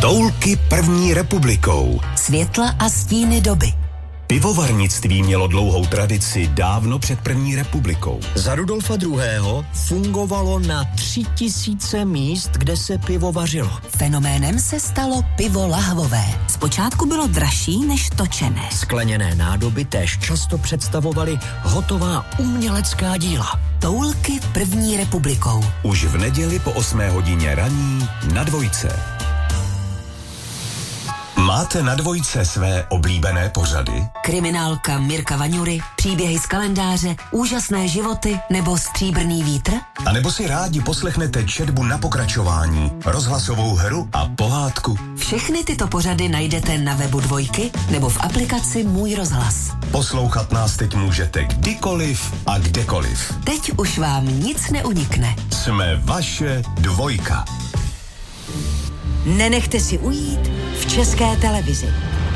Toulky první republikou. Světla a stíny doby. Pivovarnictví mělo dlouhou tradici dávno před první republikou. Za Rudolfa II. Fungovalo na 3000 míst, kde se pivo vařilo. Fenoménem se stalo pivo lahvové. Zpočátku bylo dražší než točené. Skleněné nádoby též často představovaly hotová umělecká díla. Toulky první republikou. Už v neděli po 8 hodině raní na Dvojce. Máte na Dvojce své oblíbené pořady? Kriminálka Mirka Vaňury, příběhy z kalendáře, úžasné životy nebo stříbrný vítr? A nebo si rádi poslechnete četbu na pokračování, rozhlasovou hru a pohádku? Všechny tyto pořady najdete na webu Dvojky nebo v aplikaci Můj rozhlas. Poslouchat nás teď můžete kdykoliv a kdekoliv. Teď už vám nic neunikne. Jsme vaše Dvojka. Nenechte si ujít v České televizi.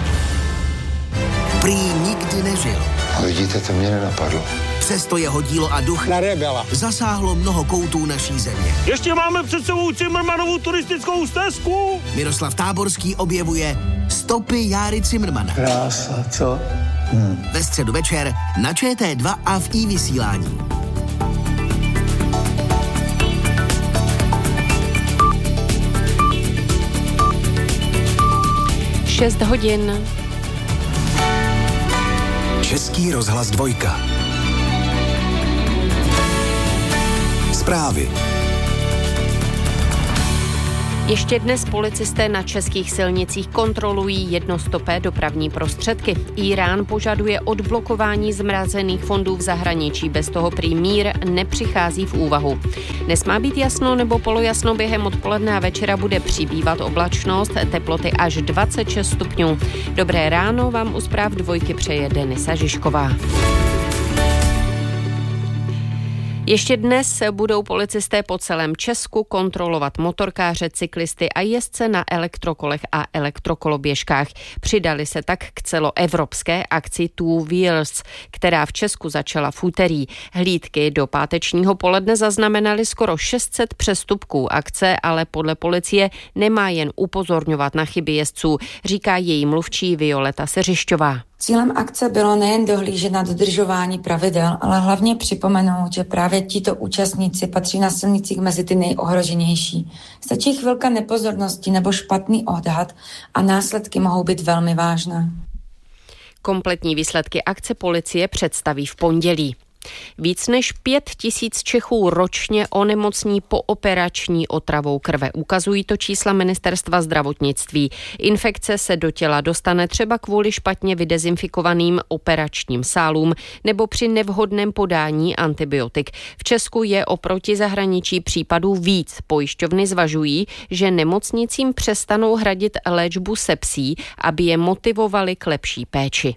Prý nikdy nežil. A vidíte, to mě nenapadlo. Přesto jeho dílo a duch zasáhlo mnoho koutů naší země. Ještě máme před sebou Cimrmanovu turistickou stezku. Miroslav Táborský objevuje stopy Járy Cimrmana. Krása, co? Ve středu večer na ČT2 a v iVysílání. 6 hodin. Český rozhlas Dvojka. Zprávy. Ještě dnes policisté na českých silnicích kontrolují jednostopé dopravní prostředky. Irán požaduje odblokování zmrazených fondů v zahraničí. Bez toho prý mír nepřichází v úvahu. Dnes má být jasno nebo polojasno, během odpoledne a večera bude přibývat oblačnost, teploty až 26 stupňů. Dobré ráno vám u zpráv Dvojky přeje Denisa Žižková. Ještě dnes budou policisté po celém Česku kontrolovat motorkáře, cyklisty a jezdce na elektrokolech a elektrokoloběžkách. Přidali se tak k celoevropské akci Two Wheels, která v Česku začala v úterý. Hlídky do pátečního poledne zaznamenaly skoro 600 přestupků. Akce ale podle policie nemá jen upozorňovat na chyby jezdců, říká její mluvčí Violeta Seřišťová. Cílem akce bylo nejen dohlížet na dodržování pravidel, ale hlavně připomenout, že právě tito účastníci patří na silnicích mezi ty nejohroženější. Stačí chvilka nepozornosti nebo špatný odhad a následky mohou být velmi vážné. Kompletní výsledky akce policie představí v pondělí. Víc než 5 000 Čechů ročně onemocní pooperační otravou krve. Ukazují to čísla Ministerstva zdravotnictví. Infekce se do těla dostane třeba kvůli špatně vydezinfikovaným operačním sálům nebo při nevhodném podání antibiotik. V Česku je oproti zahraničí případů víc. Pojišťovny zvažují, že nemocnicím přestanou hradit léčbu sepsí, aby je motivovali k lepší péči.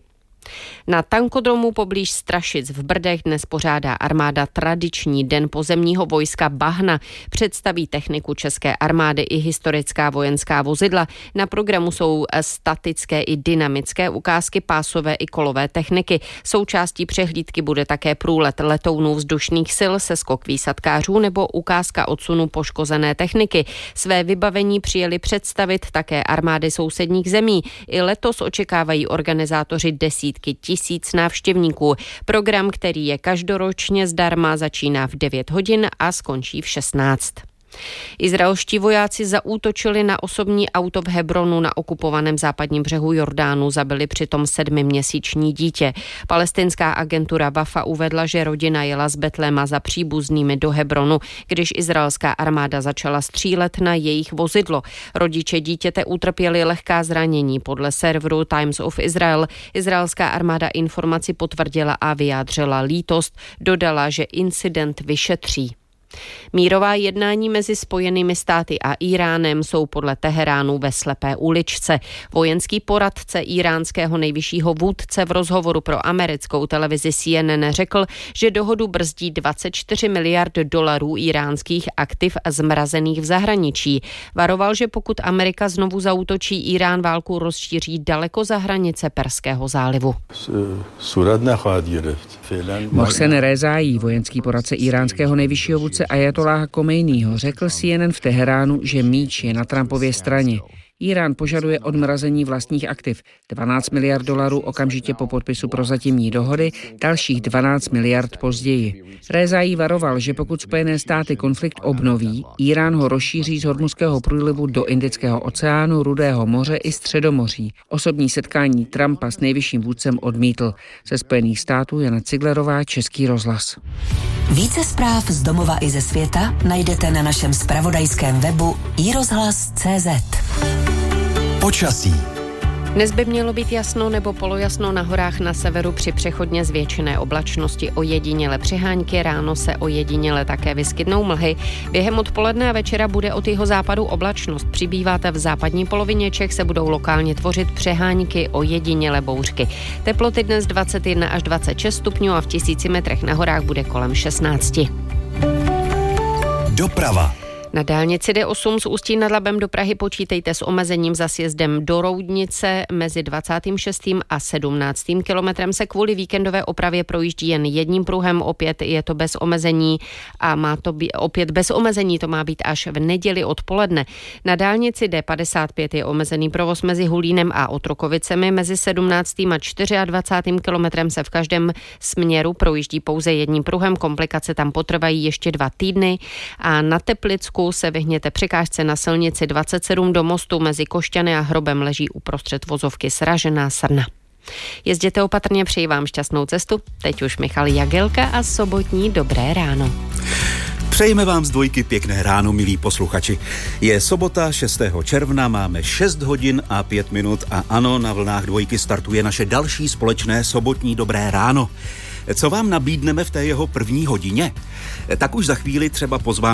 Na tankodromu poblíž Strašic v Brdech dnes pořádá armáda tradiční den pozemního vojska Bahna. Představí techniku české armády i historická vojenská vozidla. Na programu jsou statické i dynamické ukázky pásové i kolové techniky. Součástí přehlídky bude také průlet letounů vzdušných sil, seskok výsadkářů nebo ukázka odsunu poškozené techniky. Své vybavení přijeli představit také armády sousedních zemí. I letos očekávají organizátoři desítky tisíc návštěvníků. Program, který je každoročně zdarma, začíná v 9 hodin a skončí v 16. Izraelští vojáci zaútočili na osobní auto v Hebronu na okupovaném západním břehu Jordánu, zabili přitom 7měsíční dítě. Palestinská agentura Wafa uvedla, že rodina jela z Betléma za příbuznými do Hebronu, když izraelská armáda začala střílet na jejich vozidlo. Rodiče dítěte utrpěli lehká zranění. Podle serveru Times of Israel izraelská armáda informaci potvrdila a vyjádřila lítost. Dodala, že incident vyšetří. Mírová jednání mezi Spojenými státy a Íránem jsou podle Teheránu ve slepé uličce. Vojenský poradce íránského nejvyššího vůdce v rozhovoru pro americkou televizi CNN řekl, že dohodu brzdí 24 miliard dolarů íránských aktiv zmrazených v zahraničí. Varoval, že pokud Amerika znovu zaútočí, Írán válku rozšíří daleko za hranice Perského zálivu. Mohsen Rezaí, vojenský poradce íránského nejvyššího vůdce Ajatolláha Komejního, řekl CNN v Teheránu, že míč je na Trumpově straně. Írán požaduje odmrazení vlastních aktiv. 12 miliard dolarů okamžitě po podpisu prozatímní dohody, dalších 12 miliard později. Rézaí varoval, že pokud Spojené státy konflikt obnoví, Írán ho rozšíří z Hormuzského průlivu do Indického oceánu, Rudého moře i Středomoří. Osobní setkání Trumpa s nejvyšším vůdcem odmítl. Ze Spojených států Jana Ciglerová, Český rozhlas. Více zpráv z domova i ze světa najdete na našem zpravodajském webu iRozhlas.cz. Počasí. Dnes by mělo být jasno nebo polojasno na horách na severu při přechodně zvětšené oblačnosti, ojediněle přehánky, ráno se ojediněle také vyskytnou mlhy. Během odpoledne a večera bude od jihozápadu oblačnost. Přibýváte v západní polovině Čech, se budou lokálně tvořit přehánky, ojediněle bouřky. Teploty dnes 21 až 26 stupňů a v 1000 metrech na horách bude kolem 16. Doprava. Na dálnici D8 z Ústí nad Labem do Prahy počítejte s omezením za sjezdem do Roudnice. Mezi 26. a 17. kilometrem se kvůli víkendové opravě projíždí jen jedním pruhem. Opět je to bez omezení a má to být opět bez omezení, to má být až v neděli odpoledne. Na dálnici D55 je omezený provoz mezi Hulínem a Otrokovicemi. Mezi 17. a 24. kilometrem se v každém směru projíždí pouze jedním pruhem. Komplikace tam potrvají ještě 2 týdny a na Teplicku se vyhněte překážce na silnici 27 do mostu mezi Košťany a Hrobem, leží uprostřed vozovky sražená srna. Jezděte opatrně, přeji vám šťastnou cestu. Teď už Michal Jagelka a sobotní Dobré ráno. Přejeme vám z Dvojky pěkné ráno, milí posluchači. Je sobota 6. června, máme 6 hodin a 5 minut a ano, na vlnách Dvojky startuje naše další společné sobotní Dobré ráno. Co vám nabídneme v té jeho první hodině? Tak už za chvíli třeba pozvám